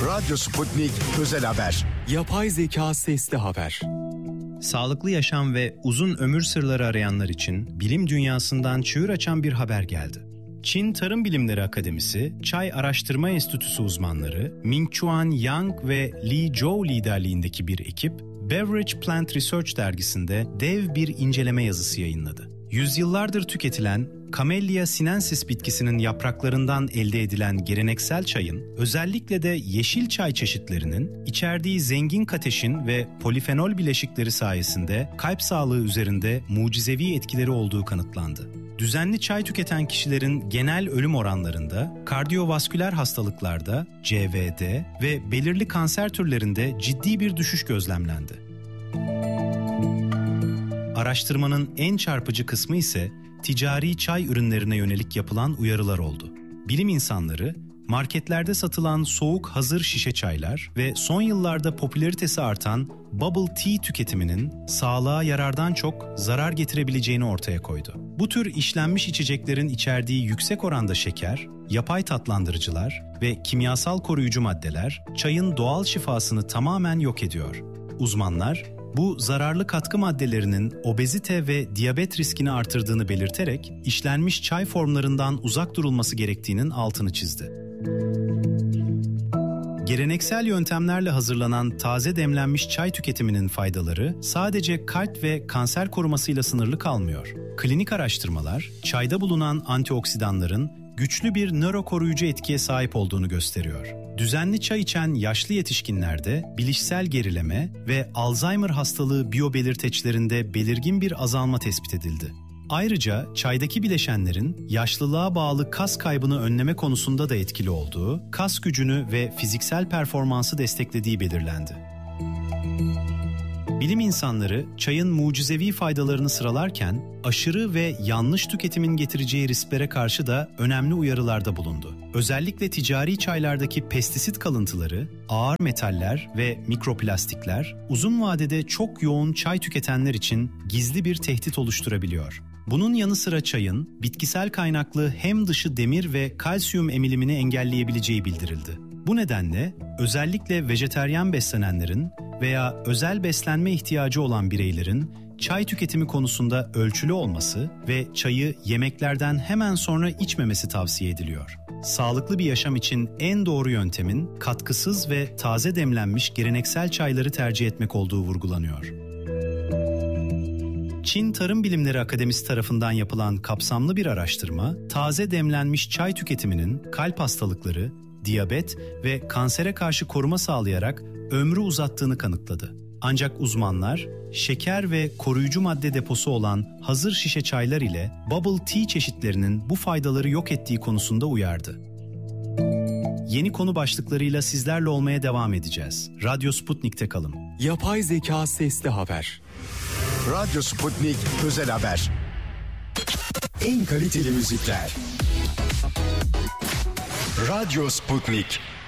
Radyo Sputnik Özel Haber. Yapay zeka sesli haber. Sağlıklı yaşam ve uzun ömür sırları arayanlar için bilim dünyasından çığır açan bir haber geldi. Çin Tarım Bilimleri Akademisi, Çay Araştırma Enstitüsü uzmanları Mingchuan Yang ve Li Zhou liderliğindeki bir ekip, Beverage Plant Research dergisinde dev bir inceleme yazısı yayınladı. Yüzyıllardır tüketilen Camellia sinensis bitkisinin yapraklarından elde edilen geleneksel çayın, özellikle de yeşil çay çeşitlerinin içerdiği zengin kateşin ve polifenol bileşikleri sayesinde kalp sağlığı üzerinde mucizevi etkileri olduğu kanıtlandı. Düzenli çay tüketen kişilerin genel ölüm oranlarında, kardiyovasküler hastalıklarda, CVD ve belirli kanser türlerinde ciddi bir düşüş gözlemlendi. Araştırmanın en çarpıcı kısmı ise ticari çay ürünlerine yönelik yapılan uyarılar oldu. Bilim insanları, marketlerde satılan soğuk hazır şişe çaylar ve son yıllarda popülaritesi artan bubble tea tüketiminin sağlığa yarardan çok zarar getirebileceğini ortaya koydu. Bu tür işlenmiş içeceklerin içerdiği yüksek oranda şeker, yapay tatlandırıcılar ve kimyasal koruyucu maddeler çayın doğal şifasını tamamen yok ediyor. Uzmanlar, bu zararlı katkı maddelerinin obezite ve diyabet riskini artırdığını belirterek işlenmiş çay formlarından uzak durulması gerektiğinin altını çizdi. Geleneksel yöntemlerle hazırlanan taze demlenmiş çay tüketiminin faydaları sadece kalp ve kanser korumasıyla sınırlı kalmıyor. Klinik araştırmalar, çayda bulunan antioksidanların güçlü bir nörokoruyucu etkiye sahip olduğunu gösteriyor. Düzenli çay içen yaşlı yetişkinlerde bilişsel gerileme ve Alzheimer hastalığı biyobelirteçlerinde belirgin bir azalma tespit edildi. Ayrıca çaydaki bileşenlerin yaşlılığa bağlı kas kaybını önleme konusunda da etkili olduğu, kas gücünü ve fiziksel performansı desteklediği belirlendi. Bilim insanları çayın mucizevi faydalarını sıralarken aşırı ve yanlış tüketimin getireceği risklere karşı da önemli uyarılarda bulundu. Özellikle ticari çaylardaki pestisit kalıntıları, ağır metaller ve mikroplastikler uzun vadede çok yoğun çay tüketenler için gizli bir tehdit oluşturabiliyor. Bunun yanı sıra çayın bitkisel kaynaklı hem dışı demir ve kalsiyum emilimini engelleyebileceği bildirildi. Bu nedenle özellikle vejeteryan beslenenlerin veya özel beslenme ihtiyacı olan bireylerin çay tüketimi konusunda ölçülü olması ve çayı yemeklerden hemen sonra içmemesi tavsiye ediliyor. Sağlıklı bir yaşam için en doğru yöntemin katkısız ve taze demlenmiş geleneksel çayları tercih etmek olduğu vurgulanıyor. Çin Tarım Bilimleri Akademisi tarafından yapılan kapsamlı bir araştırma, taze demlenmiş çay tüketiminin kalp hastalıkları, diyabet ve kansere karşı koruma sağlayarak ömrü uzattığını kanıtladı. Ancak uzmanlar, şeker ve koruyucu madde deposu olan hazır şişe çaylar ile bubble tea çeşitlerinin bu faydaları yok ettiği konusunda uyardı. Yeni konu başlıklarıyla sizlerle olmaya devam edeceğiz. Radyo Sputnik'te kalın. Yapay zeka sesli haber. Radyo Sputnik Özel Haber. En kaliteli müzikler. Radyo Sputnik.